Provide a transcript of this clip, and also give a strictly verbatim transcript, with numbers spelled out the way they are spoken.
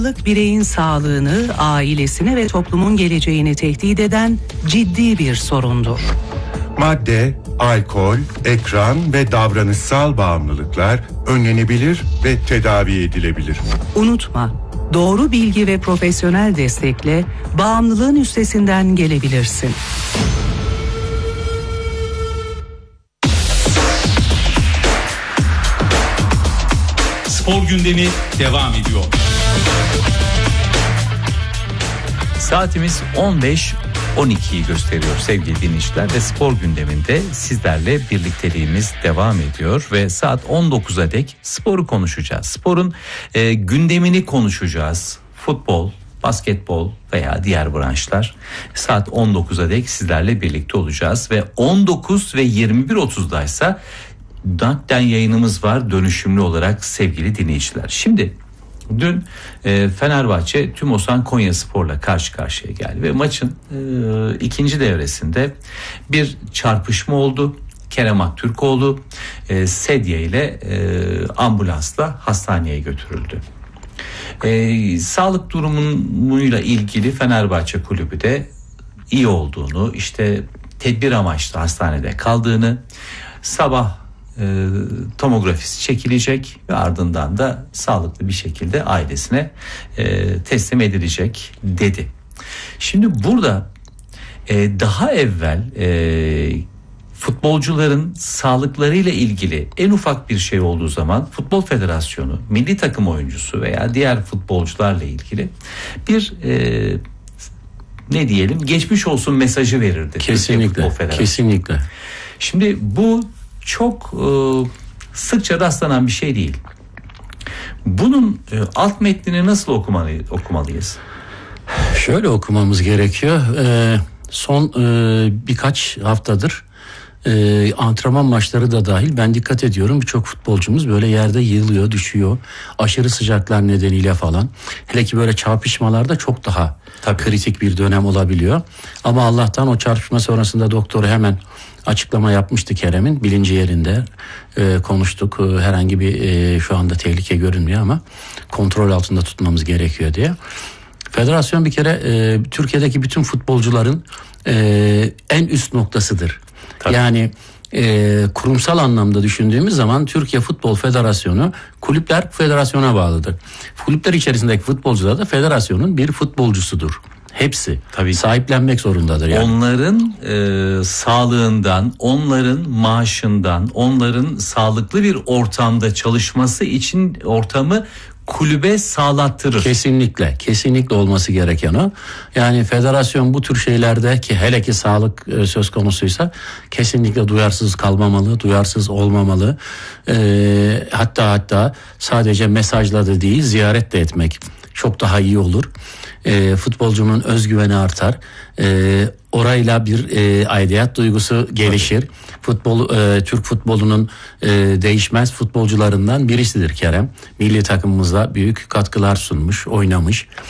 Sağlık bireyin sağlığını, ailesini ve toplumun geleceğini tehdit eden ciddi bir sorundur. Madde, alkol, ekran ve davranışsal bağımlılıklar önlenebilir ve tedavi edilebilir. Unutma, doğru bilgi ve profesyonel destekle bağımlılığın üstesinden gelebilirsin. Spor gündemi devam ediyor. Saatimiz on beş on ikiyi gösteriyor sevgili dinleyiciler ve spor gündeminde sizlerle birlikteliğimiz devam ediyor ve saat on dokuza dek sporu konuşacağız. Sporun e, gündemini konuşacağız. Futbol, basketbol veya diğer branşlar. Saat on dokuza dek sizlerle birlikte olacağız ve on dokuz ve yirmi bir otuzdaysa nakden yayınımız var dönüşümlü olarak sevgili dinleyiciler. Şimdi dün e, Fenerbahçe Tümosan Konyaspor'la karşı karşıya geldi ve maçın e, ikinci devresinde bir çarpışma oldu. Kerem Aktürkoğlu e, sedye ile e, ambulansla hastaneye götürüldü. E, sağlık durumuyla ilgili Fenerbahçe kulübü de iyi olduğunu, işte tedbir amaçlı hastanede kaldığını, sabah E, tomografisi çekilecek ve ardından da sağlıklı bir şekilde ailesine e, teslim edilecek dedi. Şimdi burada e, daha evvel e, futbolcuların sağlıklarıyla ilgili en ufak bir şey olduğu zaman Futbol Federasyonu, milli takım oyuncusu veya diğer futbolcularla ilgili bir e, ne diyelim geçmiş olsun mesajı verirdi. Kesinlikle, kesinlikle. Şimdi bu çok e, sıkça rastlanan bir şey değil. Bunun e, alt metnini nasıl okumalı, okumalıyız? Şöyle okumamız gerekiyor. E, son e, birkaç haftadır e, antrenman maçları da dahil ben dikkat ediyorum. Birçok futbolcumuz böyle yerde yığılıyor, düşüyor. Aşırı sıcaklar nedeniyle falan. Hele ki böyle çarpışmalarda çok daha Tabii. kritik bir dönem olabiliyor. Ama Allah'tan o çarpışma sonrasında doktoru hemen açıklama yapmıştı Kerem'in, bilinci yerinde e, konuştuk. E, herhangi bir e, şu anda tehlike görünmüyor ama kontrol altında tutmamız gerekiyor diye. Federasyon bir kere e, Türkiye'deki bütün futbolcuların e, en üst noktasıdır. Tabii. Yani e, kurumsal anlamda düşündüğümüz zaman Türkiye Futbol Federasyonu kulüpler federasyona bağlıdır. Kulüpler içerisindeki futbolcular da federasyonun bir futbolcusudur. Hepsi tabii sahiplenmek zorundadır yani. Onların e, sağlığından, onların maaşından, onların sağlıklı bir ortamda çalışması için ortamı kulübe sağlattırır. Kesinlikle, kesinlikle olması gereken o. Yani federasyon bu tür şeylerde ki hele ki sağlık e, söz konusuysa kesinlikle duyarsız kalmamalı, duyarsız olmamalı. E, hatta hatta sadece mesajla da değil, ziyaret de etmek çok daha iyi olur. E, futbolcunun özgüveni artar. E, orayla bir e, aidiyet duygusu gelişir. Futbol e, Türk futbolunun e, değişmez futbolcularından birisidir Kerem. Milli takımımızda büyük katkılar sunmuş, oynamış.